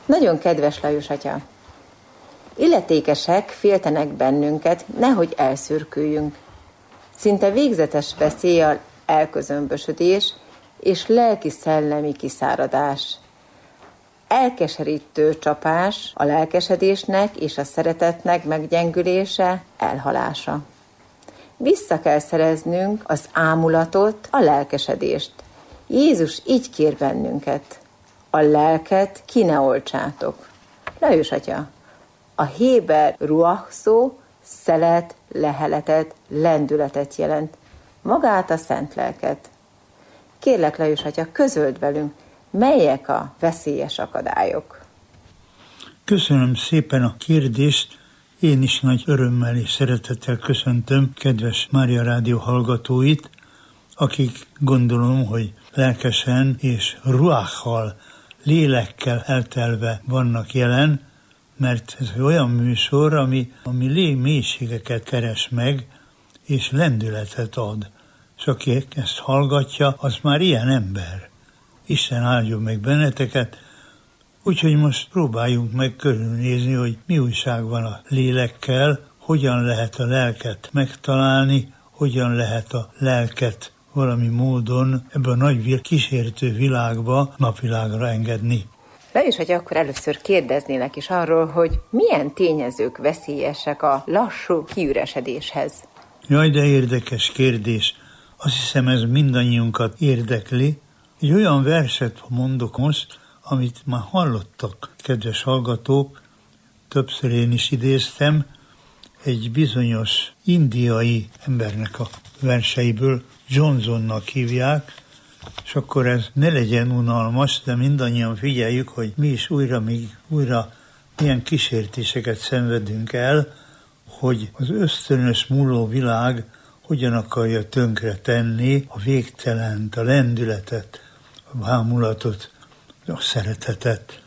Nagyon kedves Lajos atya! Illetékesek féltenek bennünket, nehogy elszürküljünk. Szinte végzetes veszély a elközömbösödés és lelki-szellemi kiszáradás. Elkeserítő csapás a lelkesedésnek és a szeretetnek meggyengülése, elhalása. Vissza kell szereznünk az ámulatot, a lelkesedést. Jézus így kér bennünket. A lelket ki ne oltsátok. Lajos atya, a héber ruach szó szelet, leheletet, lendületet jelent. Magát a szent lelket. Kérlek, Lajos atya, közöld velünk, melyek a veszélyes akadályok? Köszönöm szépen a kérdést. Én is nagy örömmel és szeretettel köszöntöm kedves Mária Rádió hallgatóit, akik gondolom, hogy lelkesen és ruáccal, lélekkel eltelve vannak jelen, mert ez olyan műsor, ami mélységeket keres meg, és lendületet ad. És aki ezt hallgatja, az már ilyen ember. Isten áldjon meg benneteket, úgyhogy most próbáljunk meg körülnézni, hogy mi újság van a lélekkel, hogyan lehet a lelket megtalálni, hogyan lehet a lelket valami módon ebben a nagy kísértő világba, napvilágra engedni. Lajos atya, akkor először kérdeznélek is arról, hogy milyen tényezők veszélyesek a lassú kiüresedéshez. Jaj, de érdekes kérdés. Azt hiszem, ez mindannyiunkat érdekli. Egy olyan verset mondok most, amit már hallottak, kedves hallgatók, többször én is idéztem, egy bizonyos indiai embernek a verseiből, Johnsonnak hívják, és akkor ez ne legyen unalmas, de mindannyian figyeljük, hogy mi is újra milyen kísértéseket szenvedünk el, hogy az ösztönös múló világ hogyan akarja tönkre tenni a végtelent, a lendületet, a bámulatot, a szeretetet.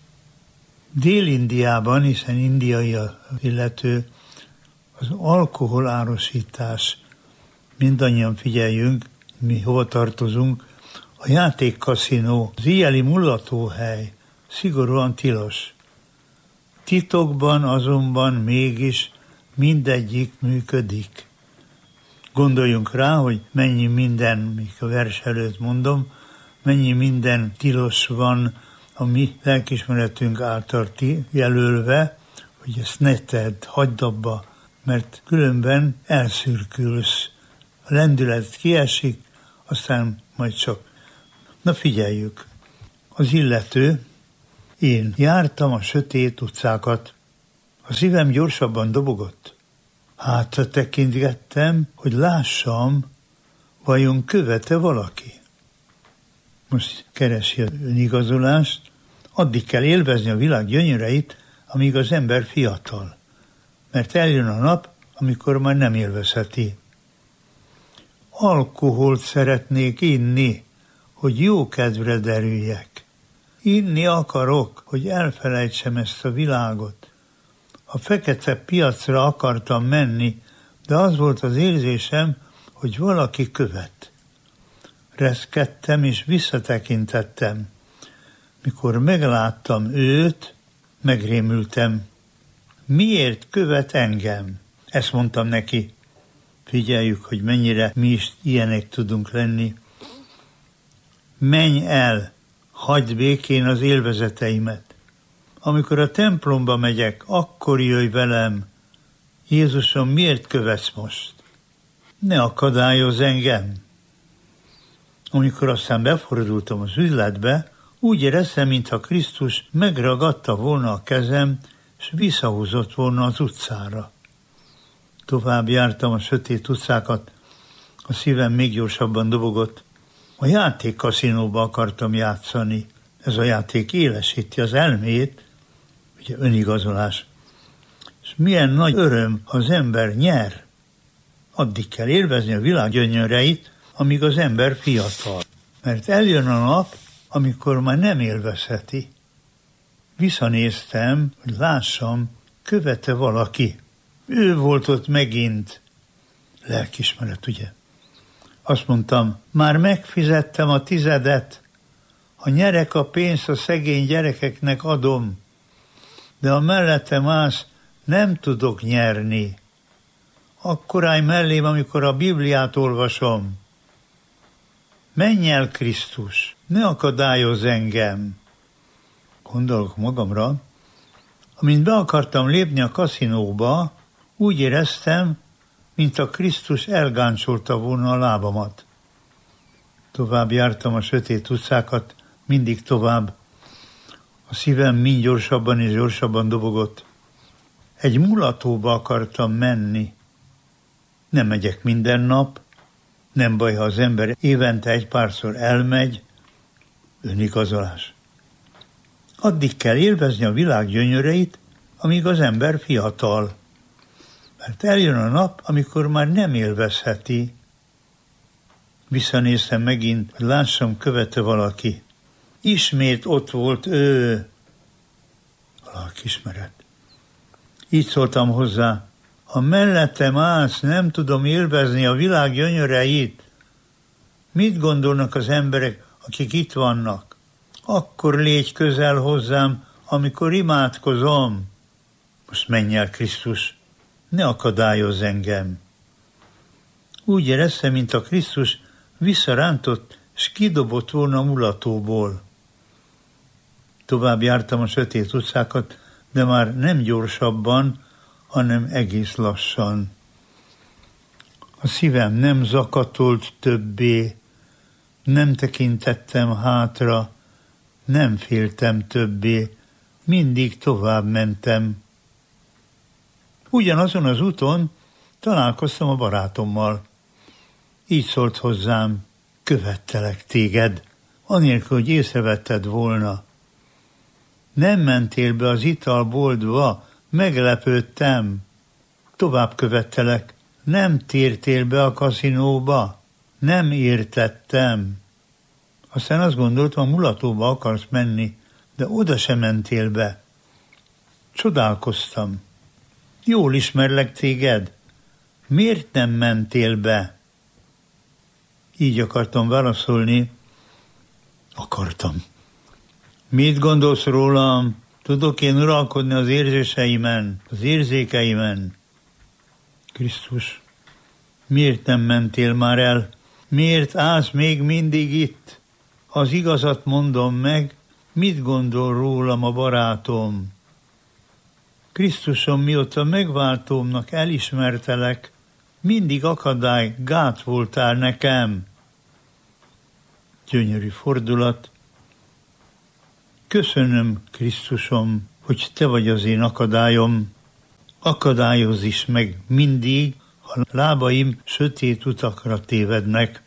Dél-Indiában, hiszen indiai az illető, az alkoholárosítás, mindannyian figyeljünk, mi hova tartozunk, a játékkaszinó, az éjjeli mulatóhely szigorúan tilos. Titokban azonban mégis mindegyik működik. Gondoljunk rá, hogy mennyi minden, míg a vers előtt mondom, mennyi minden tilos van a mi lelkiismeretünk által jelölve, hogy ezt ne tedd, hagyd abba, mert különben elszürkülsz. A lendület kiesik, aztán majd csak. Na figyeljük, az illető, én jártam a sötét utcákat, a szívem gyorsabban dobogott. Hátra tekintgettem, hogy lássam, vajon követe valaki. Most keresi az önigazolást, addig kell élvezni a világ gyönyöreit, amíg az ember fiatal. Mert eljön a nap, amikor már nem élvezheti. Alkoholt szeretnék inni, hogy jó kedvre derüljek. Inni akarok, hogy elfelejtsem ezt a világot. A fekete piacra akartam menni, de az volt az érzésem, hogy valaki követ. Reszkedtem és visszatekintettem. Mikor megláttam őt, megrémültem. Miért követ engem? Ezt mondtam neki. Figyeljük, hogy mennyire mi is ilyenek tudunk lenni. Menj el, hagyd békén az élvezeteimet. Amikor a templomba megyek, akkor jöjj velem. Jézusom, miért követsz most? Ne akadályozz engem. Amikor aztán befordultam az üzletbe, úgy éreztem, mintha Krisztus megragadta volna a kezem, és visszahúzott volna az utcára. Tovább jártam a sötét utcákat, a szívem még gyorsabban dobogott. A játékkaszinóba akartam játszani. Ez a játék élesíti az elmét, ugye önigazolás. És milyen nagy öröm, ha az ember nyer. Addig kell élvezni a világ gyönyöreit, amíg az ember fiatal. Mert eljön a nap, amikor már nem élvezheti. Visszanéztem, hogy lássam, követe valaki. Ő volt ott megint. Lelkiismeret, ugye? Azt mondtam, már megfizettem a 10, Ha nyerek a pénzt, a szegény gyerekeknek adom, de ha mellettem állsz, nem tudok nyerni. Akkor állj mellém, amikor a Bibliát olvasom. Menj el, Krisztus, ne akadályozz engem. Gondolok magamra, amint be akartam lépni a kaszinóba, úgy éreztem, mint a Krisztus elgáncsolta volna a lábamat. Tovább jártam a sötét utcákat, mindig tovább. A szívem mind gyorsabban és gyorsabban dobogott. Egy mulatóba akartam menni. Nem megyek minden nap, nem baj, ha az ember évente egy párszor elmegy, önigazolás. Addig kell élvezni a világ gyönyöreit, amíg az ember fiatal. Mert eljön a nap, amikor már nem élvezheti. Visszanéztem megint, hogy lássam, követte valaki. Ismét ott volt ő. Lelkiismeret. Így szóltam hozzá, ha mellettem állsz, nem tudom élvezni a világ gyönyöreit. Mit gondolnak az emberek, akik itt vannak? Akkor légy közel hozzám, amikor imádkozom. Most menj el, Krisztus, ne akadályozz engem. Úgy éreztem, mint a Krisztus visszarántott, s kidobott volna a mulatóból. Tovább jártam a sötét utcákat, de már nem gyorsabban, hanem egész lassan. A szívem nem zakatolt többé, nem tekintettem hátra, nem féltem többé, mindig tovább mentem. Ugyanazon az úton találkoztam a barátommal. Így szólt hozzám, követtelek téged, anélkül, hogy észrevetted volna. Nem mentél be az italboltba, meglepődtem. Tovább követtelek, nem tértél be a kaszinóba, nem értettem. Aztán azt gondoltam, a mulatóba akarsz menni, de oda sem mentél be. Csodálkoztam. Jól ismerlek téged. Miért nem mentél be? Így akartam válaszolni. Akartam. Mit gondolsz rólam? Tudok én uralkodni az érzéseimen, az érzékeimen? Krisztus, miért nem mentél már el? Miért állsz még mindig itt? Az igazat mondom meg, mit gondol rólam a barátom? Krisztusom, mióta megváltómnak elismertelek, mindig akadály, gát voltál nekem. Gyönyörű fordulat. Köszönöm, Krisztusom, hogy te vagy az én akadályom. Akadályozz is meg mindig, ha lábaim sötét utakra tévednek.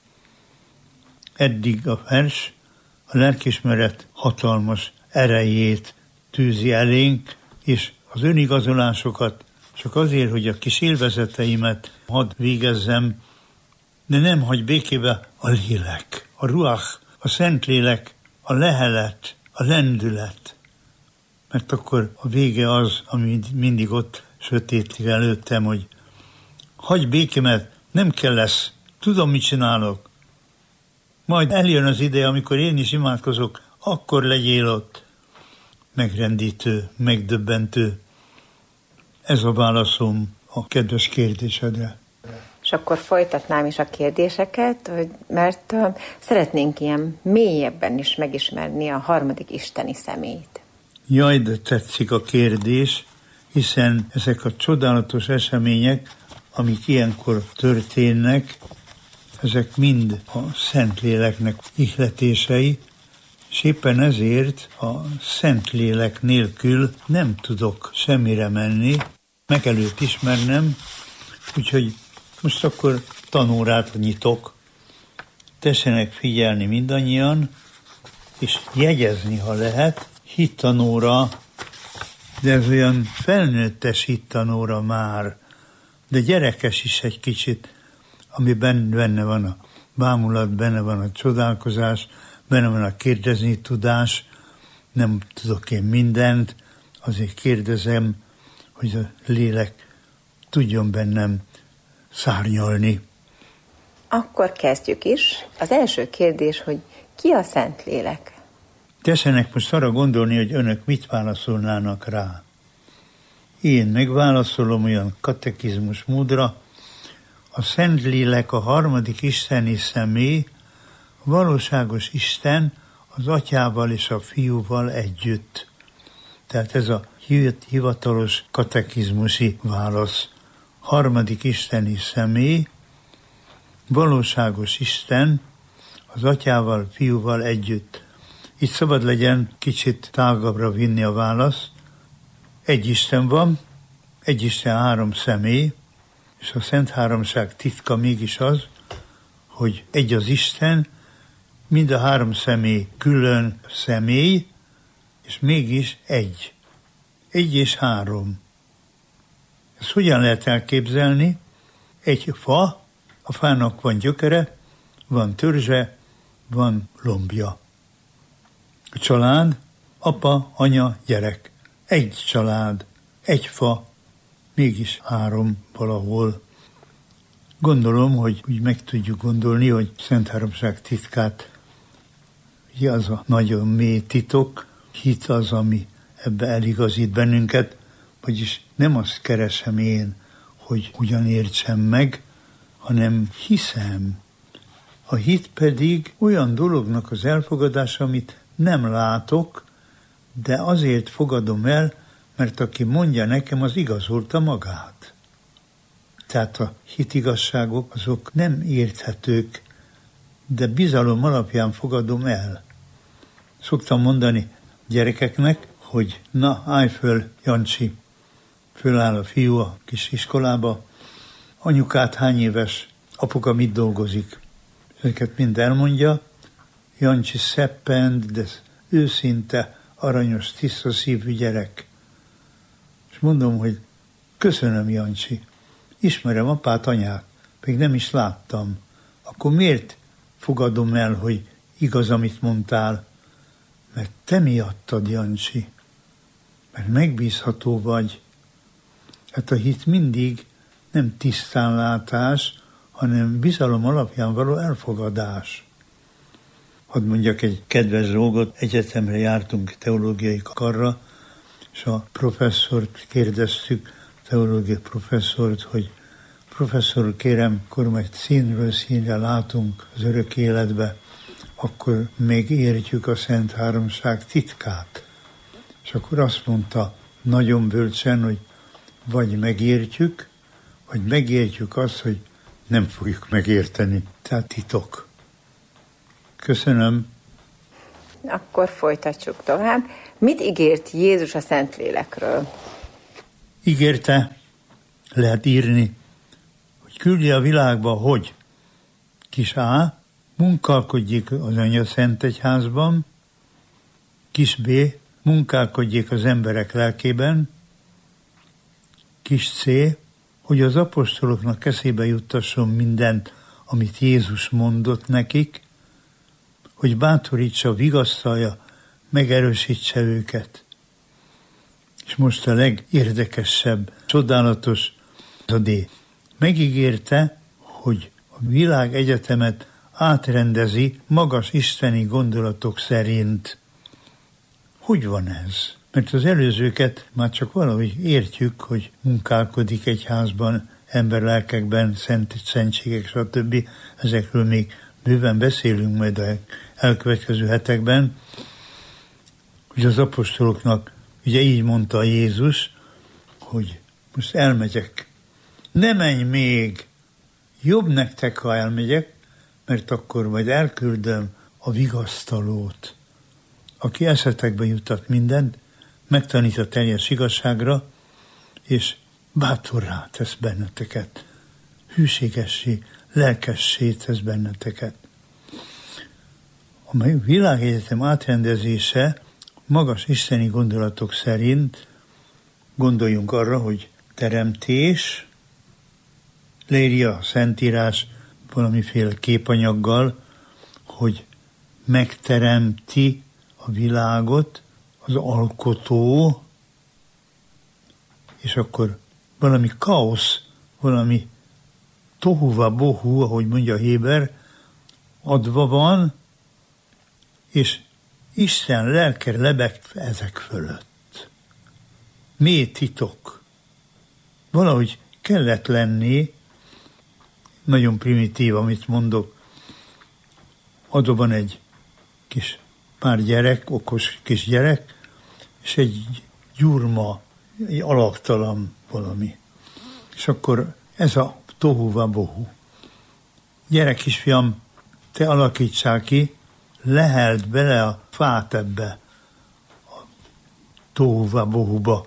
Eddig a vers a lelkiismeret hatalmas erejét tűzi elénk, és az önigazolásokat csak azért, hogy a kis élvezeteimet hadd végezzem, de nem hagy békébe a lélek, a ruach, a Szentlélek, a lehelet, a lendület. Mert akkor a vége az, ami mindig ott sötétik előttem, hogy hagyj békémet, nem kell lesz, tudom, mit csinálok. Majd eljön az ideje, amikor én is imádkozok, akkor legyél ott. Megrendítő, megdöbbentő. Ez a válaszom a kedves kérdésedre. És akkor folytatnám is a kérdéseket, mert szeretnénk ilyen mélyebben is megismerni a harmadik isteni személyt. Jaj, de tetszik a kérdés, hiszen ezek a csodálatos események, amik ilyenkor történnek, ezek mind a Szentléleknek ihletései, és éppen ezért a Szentlélek nélkül nem tudok semmire menni, meg előtt ismernem, úgyhogy most akkor tanórát nyitok. Tessenek figyelni mindannyian, és jegyezni, ha lehet, hittanóra, de ez olyan felnőttes hittanóra már, de gyerekes is egy kicsit, ami benne van a bámulat, benne van a csodálkozás, benne van a kérdezni tudás, nem tudok én mindent, azért kérdezem, hogy a lélek tudjon bennem szárnyalni. Akkor kezdjük is. Az első kérdés, hogy ki a Szentlélek? Tessenek most arra gondolni, hogy önök mit válaszolnának rá. Én megválaszolom olyan katekizmus módra: a Szentlélek a harmadik isteni személy, a valóságos Isten az Atyával és a Fiúval együtt. Tehát ez a hivatalos katekizmusi válasz. Harmadik isteni személy, valóságos Isten az Atyával, Fiúval együtt. Itt szabad legyen kicsit tágabbra vinni a választ. Egy Isten van, egy Isten három személy, és a Szent Háromság titka mégis az, hogy egy az Isten, mind a három személy külön személy, és mégis egy. Egy és három. Ezt hogyan lehet elképzelni? Egy fa, a fának van gyökere, van törzse, van lombja. A család, apa, anya, gyerek. Egy család, egy fa, mégis három valahol. Gondolom, hogy úgy meg tudjuk gondolni, hogy Szent Háromság titkát, ugye az a nagyon mély titok, hit az, ami ebbe eligazít bennünket, vagyis nem azt keresem én, hogy ugyan értsem meg, hanem hiszem. A hit pedig olyan dolognak az elfogadása, amit nem látok, de azért fogadom el, mert aki mondja nekem, az igazolta magát. Tehát a hitigazságok azok nem érthetők, de bizalom alapján fogadom el. Szoktam mondani gyerekeknek, hogy na, állj föl, Jancsi. Föláll a fiú a kis iskolába. Anyukát hány éves? Apuka mit dolgozik? Ezeket mind elmondja. Jancsi szeppend, de őszinte, aranyos, tiszta szívű gyerek. És mondom, hogy köszönöm, Jancsi. Ismerem apát, anyát, még nem is láttam. Akkor miért fogadom el, hogy igaz, amit mondtál? Mert te miattad, Jancsi. Mert megbízható vagy. Hát a hit mindig nem tisztánlátás, hanem bizalom alapján való elfogadás. Hadd mondjak egy kedves dolgot, egyetemre jártunk teológiai karra, és a professzort kérdeztük, teológiai professzort, hogy professzor, kérem, akkor majd színről színre látunk az örök életbe, akkor még értjük a Szent Háromság titkát. És akkor azt mondta nagyon bölcsen, hogy vagy megértjük, vagy megértjük azt, hogy nem fogjuk megérteni. Tehát titok. Köszönöm. Akkor folytatjuk tovább. Mit ígért Jézus a Szentlélekről? Ígérte, lehet írni, hogy küldi a világba, hogy kis A, munkálkodjék az Anya Szent Egyházban, kis B, munkálkodjék az emberek lelkében, kis C, hogy az apostoloknak eszébe juttasson mindent, amit Jézus mondott nekik, hogy bátorítsa, vigasztalja, megerősítse őket. És most a legérdekesebb, csodálatos az a D. Megígérte, hogy a világegyetemet átrendezi magas isteni gondolatok szerint. Hogy van ez? Mert az előzőket már csak valahogy értjük, hogy munkálkodik egy házban, emberlelkekben, szentségek, stb. Ezekről még bőven beszélünk majd a elkövetkező hetekben, hogy az apostoloknak, ugye így mondta Jézus, hogy most elmegyek. Ne menj még! Jobb nektek, ha elmegyek, mert akkor majd elküldöm a vigasztalót, aki eszetekbe juttat mindent, megtanít a teljes igazságra, és bátorrá tesz benneteket, hűségessé, lelkessé tesz benneteket. A világegyetem átrendezése magas isteni gondolatok szerint, gondoljunk arra, hogy teremtés, leírja a Szentírás valamiféle képanyaggal, hogy megteremti a világot az alkotó, és akkor valami kaosz, valami tohuva bohu, ahogy mondja Héber, adva van, és Isten lelke lebeg ezek fölött. Mély titok. Valahogy kellett lenni, nagyon primitív, amit mondok, adóban egy kis pár gyerek, okos kis gyerek, és egy gyurma, egy alaktalan valami. És akkor ez a tohu-vabohu. Gyere, kisfiam, te alakítsál ki, leheld bele a fát ebbe a tohu-vabohuba.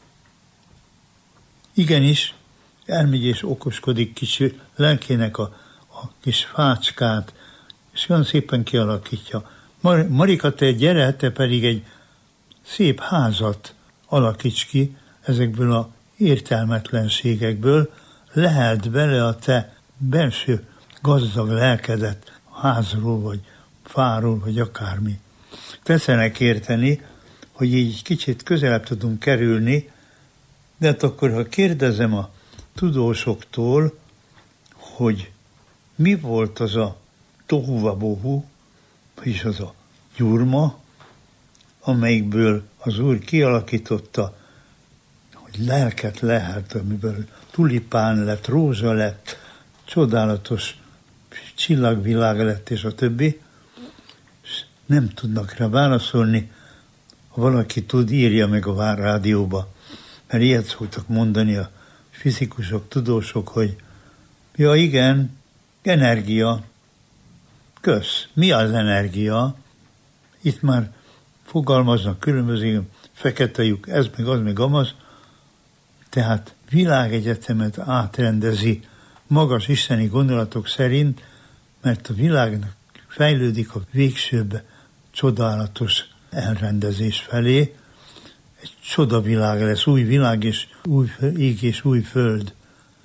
Igenis, elmegy és okoskodik kicsi lelkének a kis fácskát, és olyan szépen kialakítja. Marika, te gyere, te pedig egy szép házat alakíts ki ezekből a értelmetlenségekből, leheld bele a te belső gazdag lelkedet házról, vagy fáról, vagy akármi. Tetszenek érteni, hogy így kicsit közelebb tudunk kerülni, de hát akkor, ha kérdezem a tudósoktól, hogy mi volt az a tohu-vabohu, vagyis az a gyurma, amelyikből az Úr kialakította, hogy lelket lehet, amiből tulipán lett, rózsa lett, csodálatos csillagvilág lett, és a többi, és nem tudnak rá válaszolni. Ha valaki tud, írja meg a rádióba, mert ilyet szoktak mondani a fizikusok, tudósok, hogy ja igen, energia, kösz. Mi az energia? Itt már fogalmaznak különböző fekete lyuk, ez meg az meg amaz, tehát világegyetemet átrendezi magas isteni gondolatok szerint, mert a világnak fejlődik a végsőbb csodálatos elrendezés felé. Egy csodavilág lesz, új világ és új ég és új föld.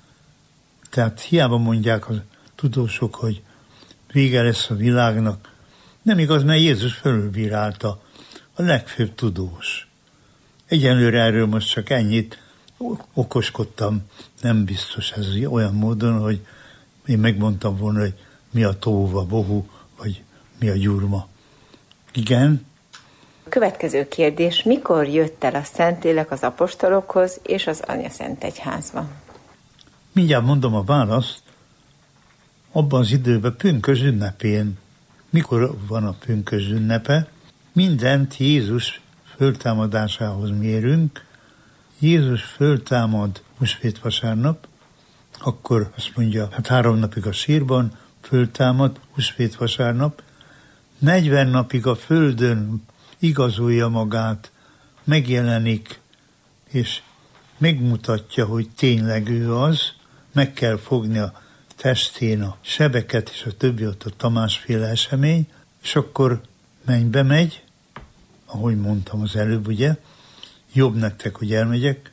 Tehát hiába mondják a tudósok, hogy vége lesz a világnak. Nem igaz, mert Jézus fölülbírálta, a legfőbb tudós. Egyenlőre erről most csak ennyit okoskodtam, nem biztos ez olyan módon, hogy én megmondtam volna, hogy mi a tohu-vabohu, vagy mi a gyurma. Igen? A következő kérdés, mikor jött el a Szentlélek az apostolokhoz és az Anyaszentegyházba? Mindjárt mondom a választ. Abban az időben pünkösd ünnepén. Mikor van a pünkösd ünnepe? Mindent Jézus föltámadásához mérünk. Jézus föltámad húsvét vasárnap, akkor azt mondja, hát 3 napig a sírban föltámad húsvét vasárnap, 40 napig a földön igazolja magát, megjelenik, és megmutatja, hogy tényleg ő az, meg kell fogni a testén a sebeket, és a többi ott a Tamásféle esemény, és akkor mennybe megy, ahogy mondtam az előbb, ugye, jobb nektek, hogy elmegyek,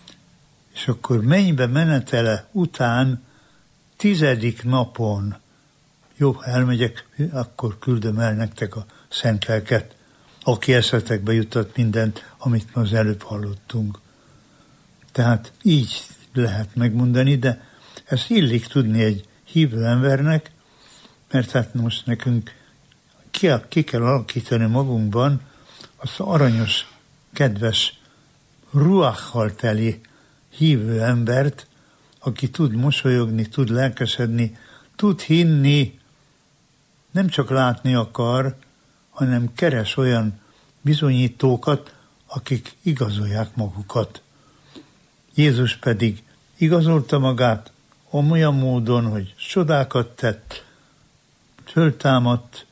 és akkor mennybe menetele után 10. napon, jó, elmegyek, akkor küldöm el nektek a szent lelket, aki eszetekbe jutott mindent, amit ma az előbb hallottunk. Tehát így lehet megmondani, de ezt illik tudni egy hívő embernek, mert hát most nekünk ki kell alakítani magunkban azt aranyos, kedves, ruachal teli hívő embert, aki tud mosolyogni, tud lelkesedni, tud hinni, nem csak látni akar, hanem keres olyan bizonyítókat, akik igazolják magukat. Jézus pedig igazolta magát olyan módon, hogy csodákat tett, föltámadt,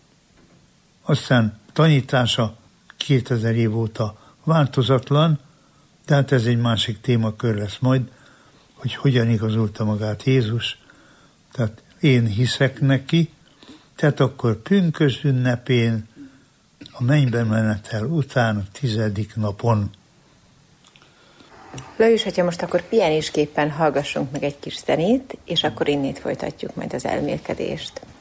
aztán tanítása 2000 év óta változatlan, tehát ez egy másik témakör lesz majd, hogy hogyan igazolta magát Jézus. Tehát én hiszek neki, tehát akkor pünkösd ünnepén, a mennybe menetel után, a 10. napon. Lajos, hogyha most akkor pihenésképpen hallgassunk meg egy kis zenét, és akkor innét folytatjuk majd az elmélkedést.